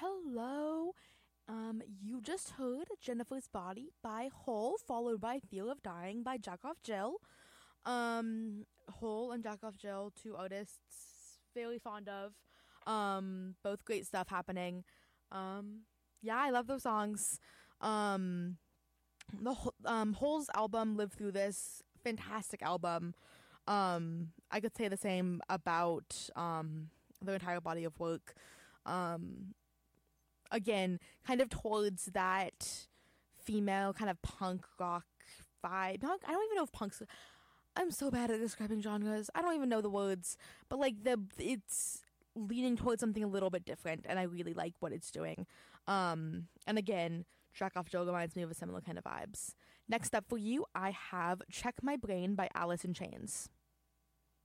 Hello. You just heard Jennifer's Body by Hole, followed by Feel of Dying by Jackoff Jill. Hole and Jackoff Jill, two artists very fond of. Both great stuff happening. Yeah, I love those songs. Hole's album, Live Through This, fantastic album. I could say the same about their entire body of work. Again, kind of towards that female kind of punk rock vibe. I don't even know if punk's. I'm so bad at describing genres. I don't even know the words, but like it's leaning towards something a little bit different, and I really like what it's doing. And again, Track Off Joe reminds me of a similar kind of vibes. Next up for you, I have Check My Brain by Alice in Chains.